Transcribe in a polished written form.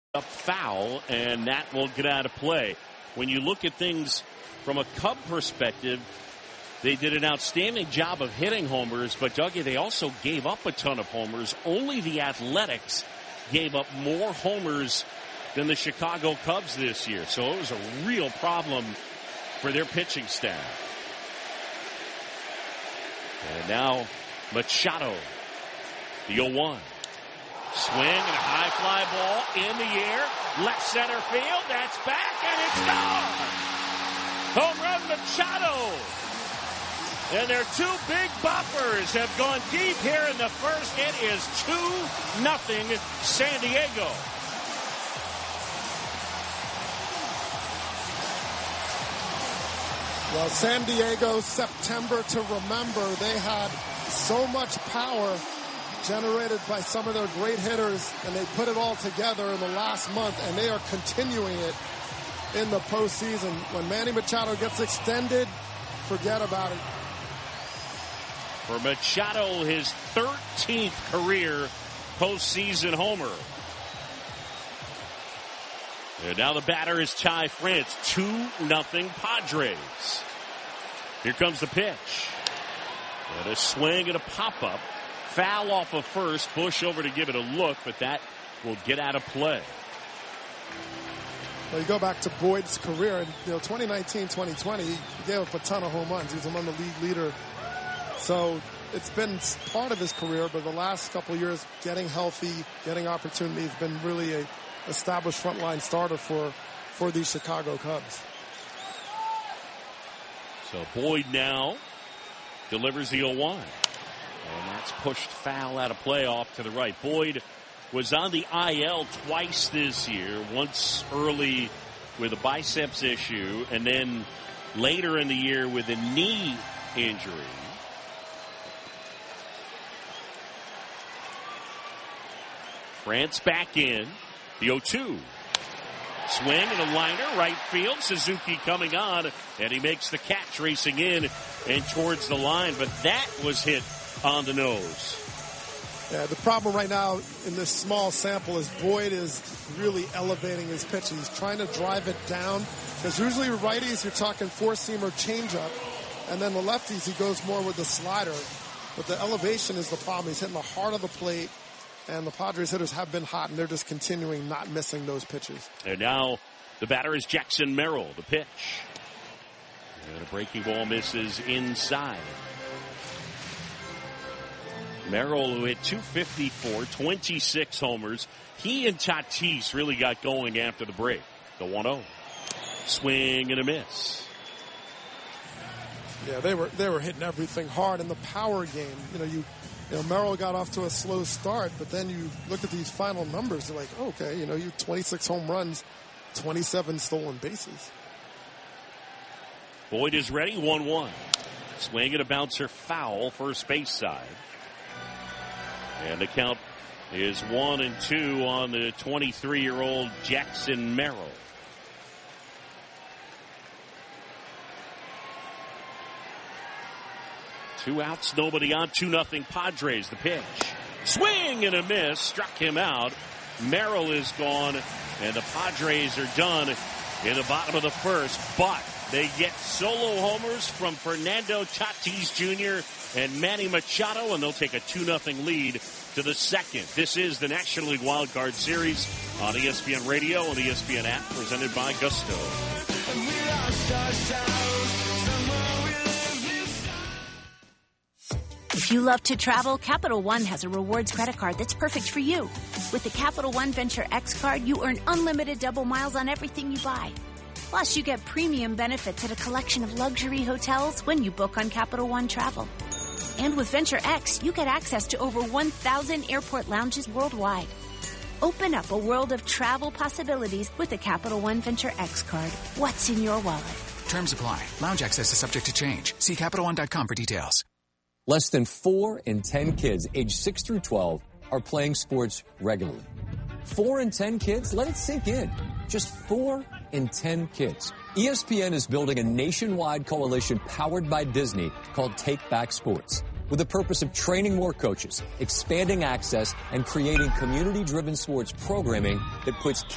A foul, and that will get out of play. When you look at things from a Cub perspective, they did an outstanding job of hitting homers, but Dougie, they also gave up a ton of homers. Only the Athletics gave up more homers than the Chicago Cubs this year. So it was a real problem for their pitching staff. And now Machado, the 0-1. Swing and a high fly ball in the air. Left center field. That's back and it's gone. Home run Machado. And their two big boppers have gone deep here in the first. It is 2-0 San Diego. Well, San Diego, September to remember. They had so much power generated by some of their great hitters, and they put it all together in the last month, and they are continuing it in the postseason. When Manny Machado gets extended, forget about it. For Machado, his 13th career postseason homer. And now the batter is Ty France. 2-0 Padres. Here comes the pitch. And a swing and a pop-up. Foul off of first. Bush over to give it a look, but that will get out of play. Well, you go back to Boyd's career, and 2019-2020, he gave up a ton of home runs. He was among the league leader. So it's been part of his career, but the last couple of years, getting healthy, getting opportunity, has been really a established frontline starter for the Chicago Cubs. So Boyd now delivers the 0-1. And that's pushed foul out of play off to the right. Boyd was on the IL twice this year. Once early with a biceps issue, and then later in the year with a knee injury. France back in. The 0-2. Swing and a liner, right field. Suzuki coming on, and he makes the catch, racing in and towards the line. But that was hit on the nose. Yeah, the problem right now in this small sample is Boyd is really elevating his pitch. He's trying to drive it down, because usually with righties you're talking four-seamer changeup, and then the lefties he goes more with the slider. But the elevation is the problem. He's hitting the heart of the plate. And the Padres hitters have been hot, and they're just continuing not missing those pitches. And now the batter is Jackson Merrill, the pitch. And a breaking ball misses inside. Merrill, who hit .254, 26 homers. He and Tatis really got going after the break. The 1-0. Swing and a miss. Yeah, they were hitting everything hard in the power game. Merrill got off to a slow start, but then you look at these final numbers, you're like, okay, you 26 home runs, 27 stolen bases. Boyd is ready, 1-1. Swing and a bouncer foul, first base side. And the count is 1-2 on the 23-year-old Jackson Merrill. Two outs, nobody on, 2-0 Padres. The pitch. Swing and a miss. Struck him out. Merrill is gone, and the Padres are done in the bottom of the first. But they get solo homers from Fernando Tatis Jr. and Manny Machado, and they'll take a 2-0 lead to the second. This is the National League Wild Card Series on ESPN Radio and ESPN app, presented by Gusto. If you love to travel, Capital One has a rewards credit card that's perfect for you. With the Capital One Venture X card, you earn unlimited double miles on everything you buy. Plus, you get premium benefits at a collection of luxury hotels when you book on Capital One Travel. And with Venture X, you get access to over 1,000 airport lounges worldwide. Open up a world of travel possibilities with the Capital One Venture X card. What's in your wallet? Terms apply. Lounge access is subject to change. See CapitalOne.com for details. Less than 4 in 10 kids aged 6 through 12 are playing sports regularly. 4 in 10 kids? Let it sink in. Just 4 in 10 kids. ESPN is building a nationwide coalition powered by Disney called Take Back Sports, with the purpose of training more coaches, expanding access, and creating community-driven sports programming that puts